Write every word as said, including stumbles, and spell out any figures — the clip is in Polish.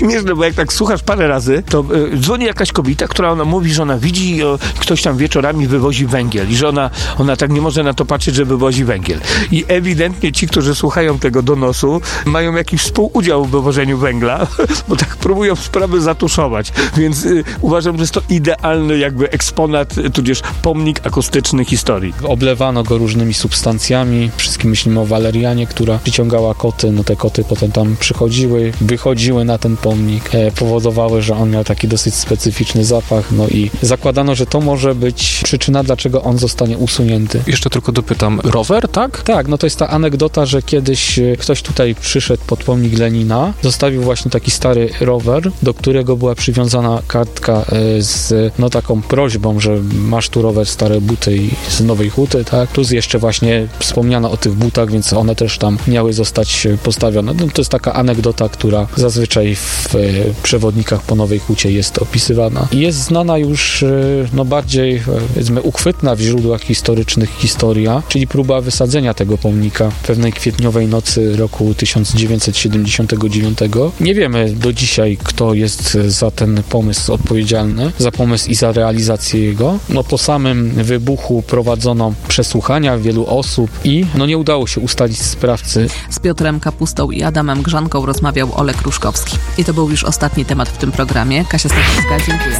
śmieszne, bo jak tak słuchasz parę razy, to y, dzwoni jakaś kobieta, która ona mówi, że ona widzi, o, ktoś tam wieczorami wywozi węgiel i że ona, ona tak nie może na to patrzeć, że wywozi węgiel. I ewidentnie ci, którzy słuchają tego donosu, mają jakiś współudział w wywożeniu węgla, bo tak próbują sprawę zatuszować. Więc y, uważam, że jest to idealny jakby eksponat, tudzież pomnik akustyczny historii. Oblewano go różnymi substancjami. Wszystkim myślimy o walerianie, która przyciągała koty. No te koty potem tam przychodziły, wychodziły na ten pomnik, e, powodowały, że on miał taki dosyć specyficzny zapach. No i zakładano, że to może być przyczyna, dlaczego on zostanie usunięty. Jeszcze tylko dopytam, rower, tak? Tak, no to jest ta anegdota, że kiedyś ktoś tutaj przyszedł pod pomnik Lenina, zostawił właśnie taki stary rower, do którego była przywiązana kartka z no taką prośbą, że masz tu rower, stare buty i z Nowej Huty, tak? Plus jeszcze właśnie wspomniano o tych butach, więc one też tam miały zostać postawione. No, to jest taka anegdota, która zazwyczaj w przewodnikach po Nowej Hucie jest opisywana. I jest znana już no bardziej, powiedzmy, uchwytna w źródłach historycznych historia, czyli próba wysadzenia tego pomnika pewnej kwietniowej nocy roku tysiąc dziewięćset siedemdziesiątego dziewiątego. Nie wiemy do dzisiaj, kto jest za ten pomysł odpowiedzialny, za pomysł i za realizację jego. No po samym wybuchu prowadzono przesłuchania wielu osób i no nie udało się ustalić sprawcy. Z Piotrem Kapustą i Adamem Grzanką rozmawiał Olek Ruszkowski. I to był już ostatni temat w tym programie. Kasia Stachowska, dziękuję.